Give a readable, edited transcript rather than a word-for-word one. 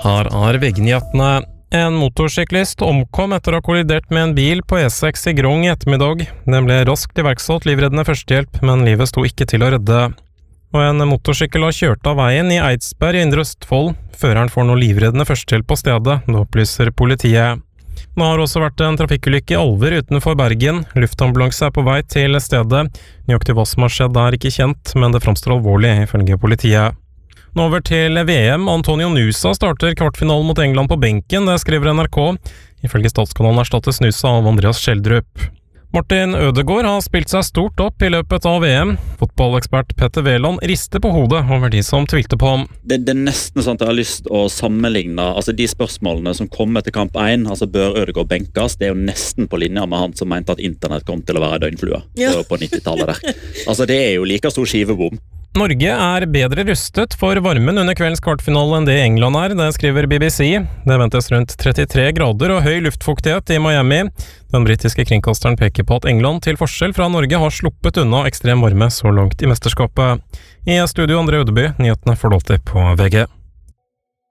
Her er VG-nyhetene. En motorsyklist omkom etter å ha kollidert med en bil på E6 i Grong i ettermiddag. Den ble raskt iverksatt livreddende førstehjelp, men livet sto ikke til å redde. Og en motorsykkel har kjørt av veien i Eidsberg i Indre Østfold. Føreren får nå livreddende førstehjelp på stedet, det opplyser politiet. Nå har også vært en trafikkulykke i Alver utenfor Bergen. Luftambulanse er på vei til stedet. Nøyaktig hva som har skjedd er ikke kjent, men det framstår alvorlig ifølge politiet. Nå over til VM. Antonio Nusa starter kvartfinalen mot England på benken, det skriver NRK. Ifølge Statskanalen erstattes Nusa av Andreas Schjelderup. Martin Ødegaard har spilt seg stort opp i løpet av VM. Fotballekspert Petter Wæland rister på hodet over de som tvilte på ham. Det er nesten sånn at jeg har lyst å sammenligne de spørsmålene som kom etter kamp 1, bør Ødegaard benkes, det er jo nesten på linje med han som mente at internett kom til å være døgnflua på 90-tallet der. Det er jo like stor skivebom. Norge er bedre rustet for varmen under kveldens kvartfinale enn det England er, det skriver BBC. Det ventes rundt 33 grader og høy luftfuktighet i Miami. Den britiske kringkasteren peker på at England til forskjell fra Norge har sluppet unna ekstrem varme så langt i mesterskapet. I studio André Ødeby, nyhetene får du alltid på VG.